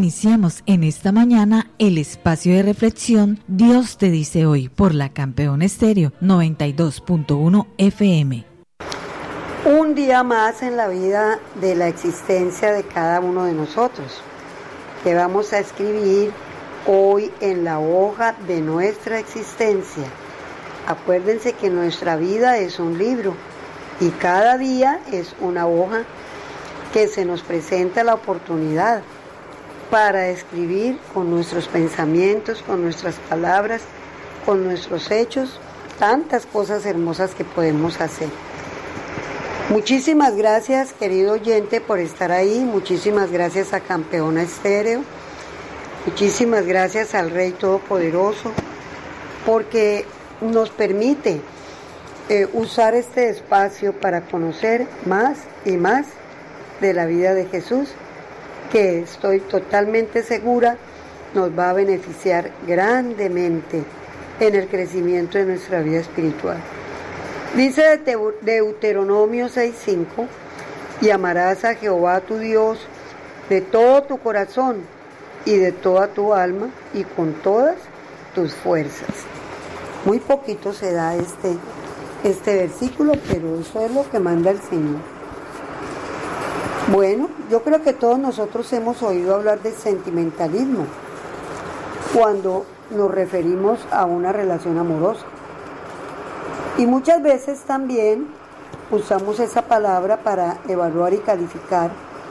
Iniciamos en esta mañana el espacio de reflexión Dios te dice hoy por la Campeón Estéreo 92.1 FM. Un día más en la vida de la existencia de cada uno de nosotros, que vamos a escribir hoy en la hoja de nuestra existencia. Acuérdense que nuestra vida es un libro y cada día es una hoja que se nos presenta la oportunidad para escribir con nuestros pensamientos, con nuestras palabras, con nuestros hechos, tantas cosas hermosas que podemos hacer. Muchísimas gracias, querido oyente, por estar ahí. Muchísimas gracias a Campeona Estéreo. Muchísimas gracias al Rey Todopoderoso, porque nos permite usar este espacio para conocer más y más de la vida de Jesús, que estoy totalmente segura nos va a beneficiar grandemente en el crecimiento de nuestra vida espiritual. Dice Deuteronomio 6:5, y amarás a Jehová tu Dios de todo tu corazón y de toda tu alma y con todas tus fuerzas. Muy poquito se da este versículo, pero eso es lo que manda el Señor. Bueno, yo creo que todos nosotros hemos oído hablar de sentimentalismo cuando nos referimos a una relación amorosa. Y muchas veces también usamos esa palabra para evaluar y calificar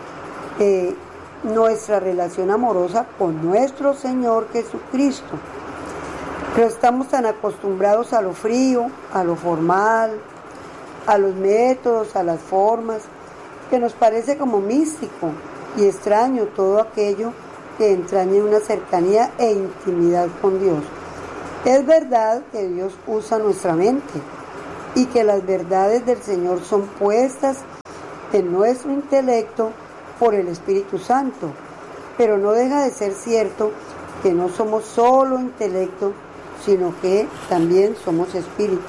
nuestra relación amorosa con nuestro Señor Jesucristo. Pero estamos tan acostumbrados a lo frío, a lo formal, a los métodos, a las formas, que nos parece como místico y extraño todo aquello que entraña una cercanía e intimidad con Dios. Es verdad que Dios usa nuestra mente y que las verdades del Señor son puestas en nuestro intelecto por el Espíritu Santo, pero no deja de ser cierto que no somos solo intelecto, sino que también somos espíritu.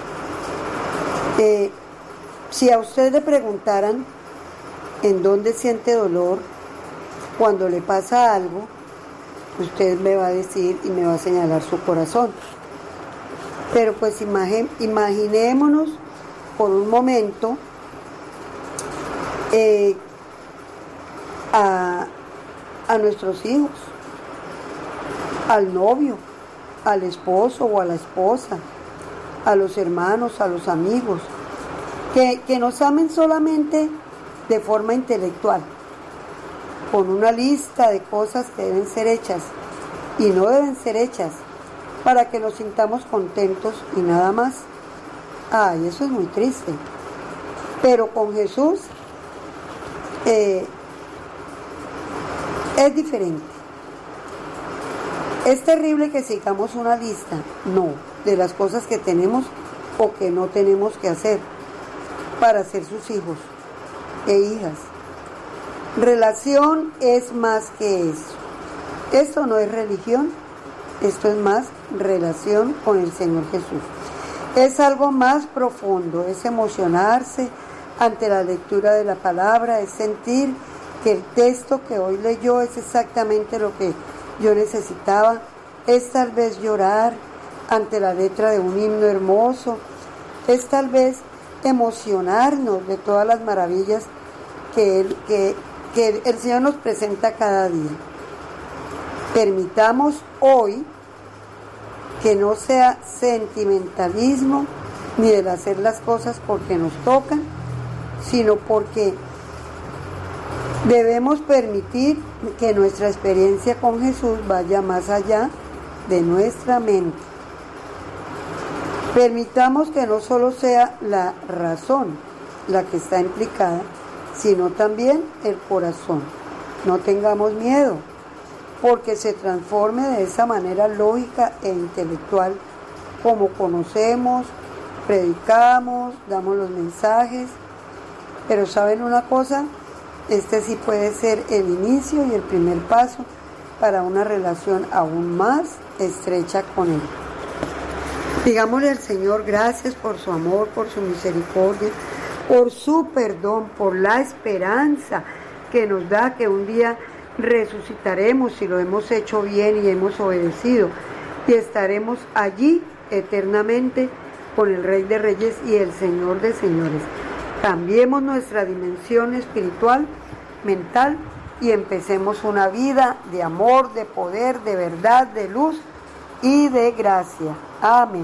Si a usted le preguntaran en dónde siente dolor cuando le pasa algo, usted me va a decir y me va a señalar su corazón. Pero pues imaginémonos por un momento a nuestros hijos, al novio, al esposo o a la esposa, a los hermanos, a los amigos, que nos amen solamente de forma intelectual, con una lista de cosas que deben ser hechas y no deben ser hechas para que nos sintamos contentos y nada más. Ay, eso es muy triste. Pero con Jesús es diferente. Es terrible que sigamos una lista, no, de las cosas que tenemos o que no tenemos que hacer para ser sus hijos e hijas. Relación es más que eso. Esto no es religión, esto es más relación con el Señor Jesús. Es algo más profundo, es emocionarse ante la lectura de la palabra, es sentir que el texto que hoy leyó es exactamente lo que yo necesitaba, es tal vez llorar ante la letra de un himno hermoso, es tal vez emocionarnos de todas las maravillas que el Señor nos presenta cada día. Permitamos hoy que no sea sentimentalismo ni el hacer las cosas porque nos tocan, sino porque debemos permitir que nuestra experiencia con Jesús vaya más allá de nuestra mente. Permitamos que no solo sea la razón la que está implicada, sino también el corazón. No tengamos miedo, porque se transforme de esa manera lógica e intelectual como conocemos, predicamos, damos los mensajes. Pero ¿saben una cosa? Este sí puede ser el inicio y el primer paso para una relación aún más estrecha con Él. Digámosle al Señor gracias por su amor, por su misericordia, por su perdón, por la esperanza que nos da, que un día resucitaremos si lo hemos hecho bien y hemos obedecido, y estaremos allí eternamente con el Rey de Reyes y el Señor de Señores. Cambiemos nuestra dimensión espiritual, mental, y empecemos una vida de amor, de poder, de verdad, de luz y de gracia. Amén.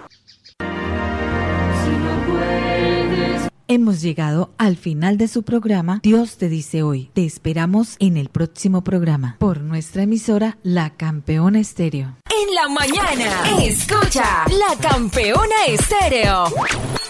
Hemos llegado al final de su programa Dios te dice hoy. Te esperamos en el próximo programa por nuestra emisora La Campeona Estéreo. En la mañana, escucha La Campeona Estéreo.